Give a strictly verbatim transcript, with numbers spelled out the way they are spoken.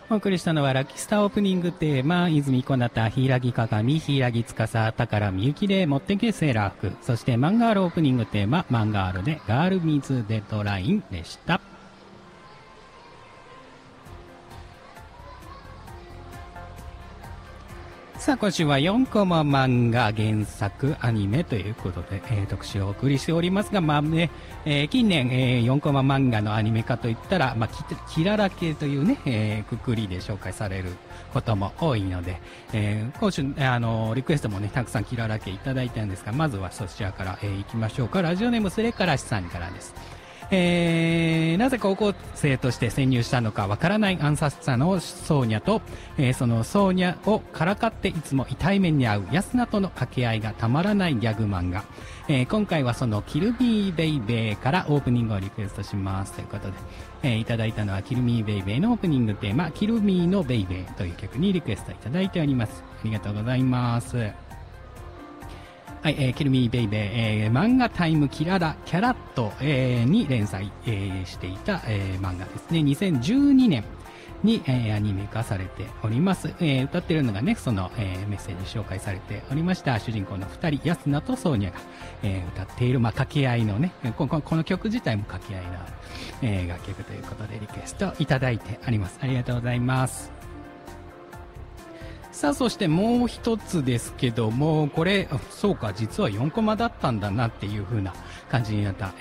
お送りしたのはラッキースターオープニングテーマ、泉小太、柊鏡、柊司、宝みゆきで持ってけセーラー服、そしてマンガールオープニングテーマ、マンガールでガールミズデッドラインでした。さあ今週はよんコマ漫画原作アニメということで、えー、特集をお送りしておりますが、まあね、えー、近年、えー、よんコマ漫画のアニメ化といったら、まあ、キララ系というね、えー、くくりで紹介されることも多いので、えー、今週、あのー、リクエストもね、たくさんキララ系いただいたんですが、まずはそちらから、えー、行きましょうか。ラジオネームスレカラシさんからです。えー、なぜ高校生として潜入したのかわからない暗殺者のソーニャと、えー、そのソーニャをからかっていつも痛い目に遭うヤスナとの掛け合いがたまらないギャグ漫画、えー、今回はそのキルミーベイベーからオープニングをリクエストしますということで、えー、いただいたのはキルミーベイベーのオープニングテーマキルミーのベイベーという曲にリクエストいただいております。ありがとうございます。はい、えー、キルミーベイベー、えー、漫画タイムキララキャラット、えー、に連載、えー、していた、えー、漫画ですね。にせんじゅうにねんに、えー、アニメ化されております。えー、歌ってるのがね、その、えー、メッセージ紹介されておりました主人公のふたり、ヤスナとソーニャが、えー、歌っている、まあ、掛け合いのね、この、この曲自体も掛け合いの、えー、楽曲ということでリクエストいただいております。ありがとうございます。さあ、そしてもう一つですけども、これ、そうか、実はよんコマだったんだなっていう風な感じになった、